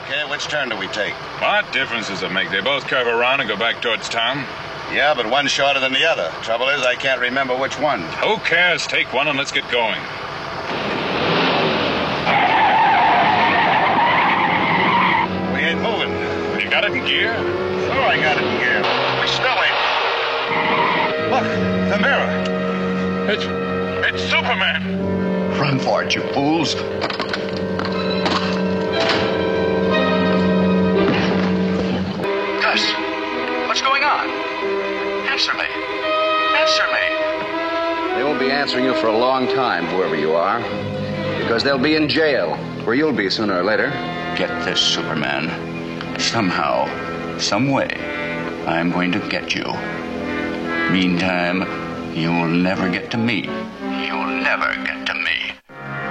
Okay, which turn do we take? What difference does it make? They both curve around and go back towards town. Yeah, but one's shorter than the other. Trouble is, I can't remember which one. Who cares? Take one and let's get going. We ain't moving. You got it in gear? Sure, I got it in gear. We still ain't. Look, the mirror. It's Superman. Run for it, you fools. Gus, what's going on? Answer me. Answer me. They won't be answering you for a long time, whoever you are, because they'll be in jail, where you'll be sooner or later. Get this, Superman. Somehow, some way, I'm going to get you. Meantime, you'll never get to me. You'll never get